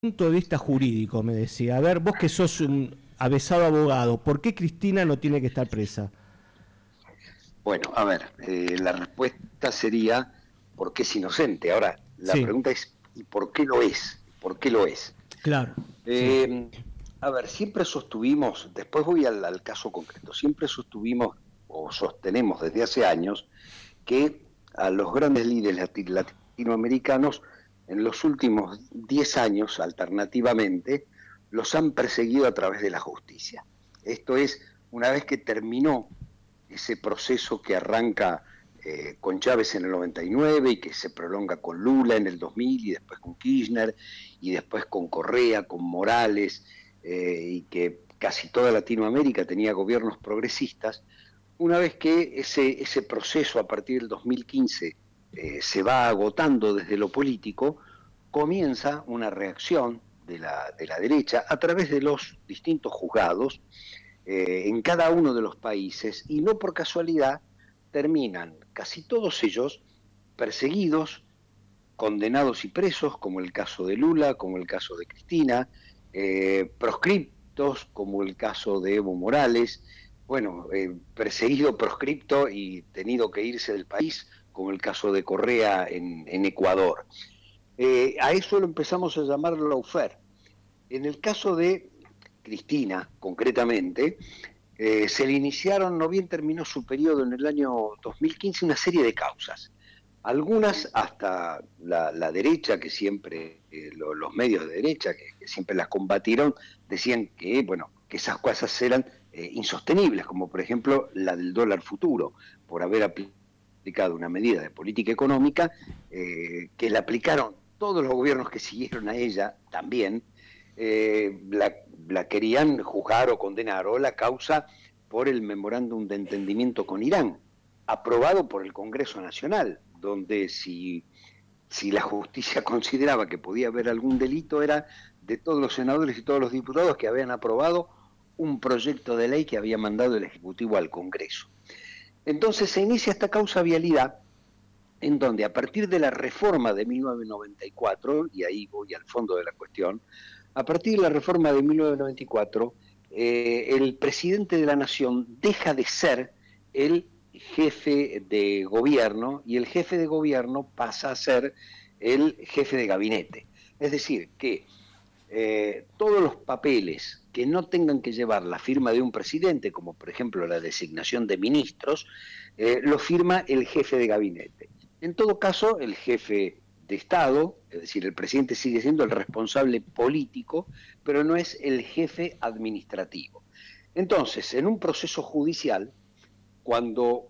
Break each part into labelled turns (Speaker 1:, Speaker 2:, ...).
Speaker 1: Punto de vista jurídico, me decía. A ver, vos que sos un avesado abogado, ¿por qué Cristina no tiene que estar presa?
Speaker 2: Bueno, a ver, la respuesta sería porque es inocente. Ahora, la
Speaker 1: Sí,
Speaker 2: pregunta es, ¿y por qué lo es? ¿Por qué lo es?
Speaker 1: claro, sí,
Speaker 2: Eh, a ver, siempre sostuvimos, después voy al caso concreto, siempre sostuvimos o sostenemos desde hace años que a los grandes líderes latinoamericanos en los últimos 10 años, alternativamente, los han perseguido a través de la justicia. Esto es, una vez que terminó ese proceso que arranca con Chávez en el 99 y que se prolonga con Lula en el 2000 y después con Kirchner y después con Correa, con Morales y que casi toda Latinoamérica tenía gobiernos progresistas. Una vez que ese proceso a partir del 2015 se va agotando desde lo político, comienza una reacción de la derecha a través de los distintos juzgados en cada uno de los países y no por casualidad terminan casi todos ellos perseguidos, condenados y presos, como el caso de Lula, como el caso de Cristina, proscriptos, como el caso de Evo Morales, bueno, perseguido, proscripto y tenido que irse del país, como el caso de Correa en Ecuador. A eso lo empezamos a llamar lawfare. En el caso de Cristina, concretamente, se le iniciaron, no bien terminó su periodo en el año 2015, una serie de causas. Algunas hasta la derecha, que siempre, los medios de derecha, que siempre las combatieron, decían que, bueno, que esas cosas eran insostenibles, como por ejemplo la del dólar futuro, por haber aplicado una medida de política económica que la aplicaron todos los gobiernos que siguieron a ella también, la querían juzgar o condenar, o la causa por el memorándum de entendimiento con Irán, aprobado por el Congreso Nacional, donde si la justicia consideraba que podía haber algún delito, era de todos los senadores y todos los diputados que habían aprobado un proyecto de ley que había mandado el Ejecutivo al Congreso. Entonces se inicia esta causa vialidad en donde a partir de la reforma de 1994, y ahí voy al fondo de la cuestión, a partir de la reforma de 1994, el presidente de la nación deja de ser el jefe de gobierno y el jefe de gobierno pasa a ser el jefe de gabinete. Es decir, que todos los papeles que no tengan que llevar la firma de un presidente, como por ejemplo la designación de ministros, lo firma el jefe de gabinete. En todo caso, el jefe de Estado, es decir, el presidente sigue siendo el responsable político, pero no es el jefe administrativo. Entonces, en un proceso judicial, cuando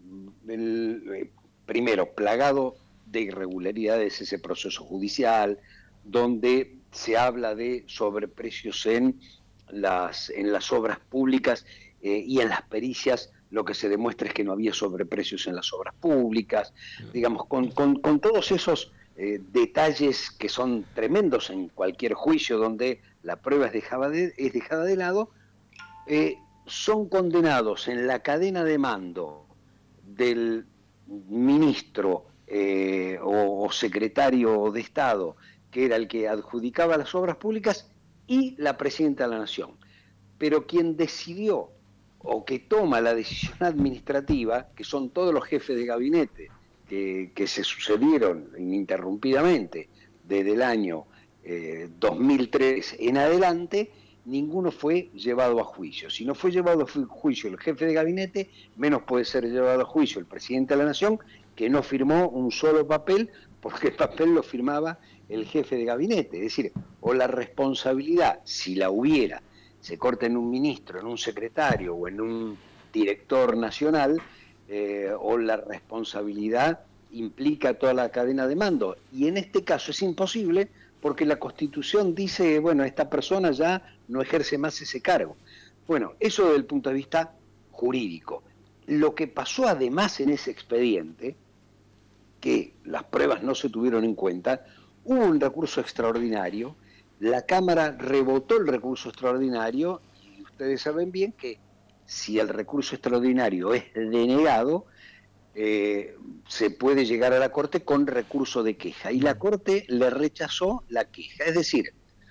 Speaker 2: primero, plagado de irregularidades ese proceso judicial, donde se habla de sobreprecios en las obras públicas y en las pericias, lo que se demuestra es que no había sobreprecios en las obras públicas, digamos, con todos esos detalles que son tremendos en cualquier juicio donde la prueba es dejada de lado, son condenados en la cadena de mando del ministro o secretario de Estado, que era el que adjudicaba las obras públicas, y la presidenta de la Nación. Pero quien decidió o que toma la decisión administrativa, que son todos los jefes de gabinete que se sucedieron ininterrumpidamente desde el año 2003 en adelante, ninguno fue llevado a juicio. Si no fue llevado a juicio el jefe de gabinete, menos puede ser llevado a juicio el presidente de la Nación, que no firmó un solo papel, porque el papel lo firmaba el jefe de gabinete. Es decir, o la responsabilidad, si la hubiera, se corta en un ministro, en un secretario o en un director nacional, o la responsabilidad implica toda la cadena de mando. Y en este caso es imposible porque la Constitución dice, bueno, esta persona ya no ejerce más ese cargo. Bueno, eso desde el punto de vista jurídico. Lo que pasó además en ese expediente, que las pruebas no se tuvieron en cuenta, hubo un recurso extraordinario, la Cámara rebotó el recurso extraordinario y ustedes saben bien que si el recurso extraordinario es denegado, eh, se puede llegar a la Corte con recurso de queja y la Corte le rechazó la queja. Es decir,